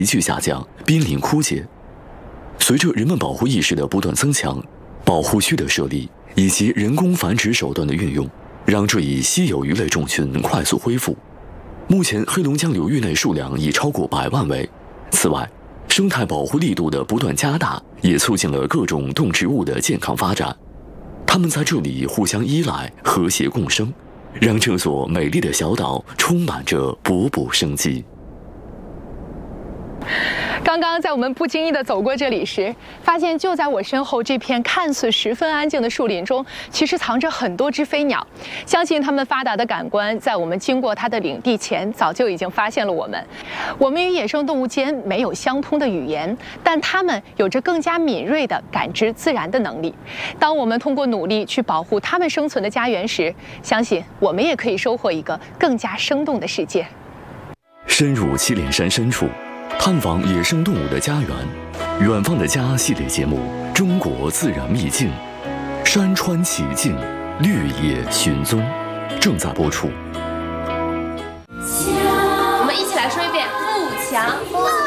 急剧下降，濒临枯竭。随着人们保护意识的不断增强，保护区的设立以及人工繁殖手段的运用，让这一稀有鱼类种群快速恢复。目前，黑龙江流域内数量已超过100万尾。此外，生态保护力度的不断加大，也促进了各种动植物的健康发展。它们在这里互相依赖，和谐共生，让这座美丽的小岛充满着勃勃生机。 刚刚在我们不经意地走过这里时，发现就在我身后这片看似十分安静的树林中，其实藏着很多只飞鸟。相信它们发达的感官，在我们经过它的领地前，早就已经发现了我们。我们与野生动物间没有相通的语言，但它们有着更加敏锐的感知自然的能力。当我们通过努力去保护它们生存的家园时，相信我们也可以收获一个更加生动的世界。 深入祁连山深处，探访野生动物的家园，远方的家系列节目《中国自然秘境》，山川奇境，绿野寻踪，正在播出。 我们一起来说一遍：富强。